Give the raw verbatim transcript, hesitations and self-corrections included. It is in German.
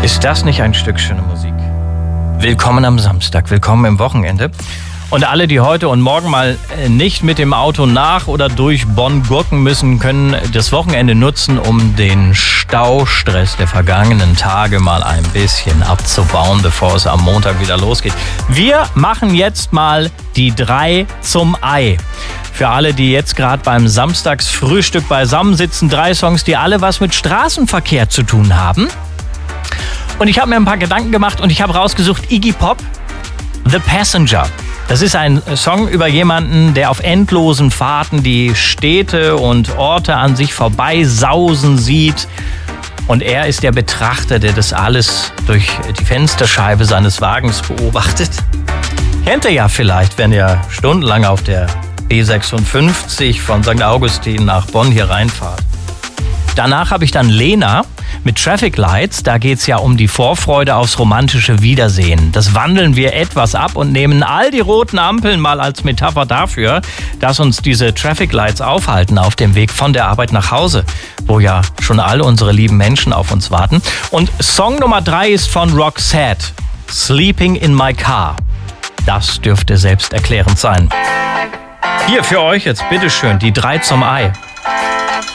Ist das nicht ein Stück schöne Musik? Willkommen am Samstag, willkommen im Wochenende. Und alle, die heute und morgen mal nicht mit dem Auto nach oder durch Bonn gurken müssen, können das Wochenende nutzen, um den Staustress der vergangenen Tage mal ein bisschen abzubauen, bevor es am Montag wieder losgeht. Wir machen jetzt mal die drei zum Ei. Für alle, die jetzt gerade beim Samstagsfrühstück beisammen sitzen, drei Songs, die alle was mit Straßenverkehr zu tun haben. Und ich habe mir ein paar Gedanken gemacht und ich habe rausgesucht Iggy Pop, The Passenger. Das ist ein Song über jemanden, der auf endlosen Fahrten die Städte und Orte an sich vorbeisausen sieht. Und er ist der Betrachter, der das alles durch die Fensterscheibe seines Wagens beobachtet. Kennt ihr ja vielleicht, wenn ihr stundenlang auf der B sechsundfünfzig von Sankt Augustin nach Bonn hier reinfahrt. Danach habe ich dann Lena mit Traffic Lights. Da geht es ja um die Vorfreude aufs romantische Wiedersehen. Das wandeln wir etwas ab und nehmen all die roten Ampeln mal als Metapher dafür, dass uns diese Traffic Lights aufhalten auf dem Weg von der Arbeit nach Hause, wo ja schon all unsere lieben Menschen auf uns warten. Und Song Nummer drei ist von Roxette, Sleeping in My Car. Das dürfte selbsterklärend sein. Hier für euch jetzt bitteschön die drei zum Ei.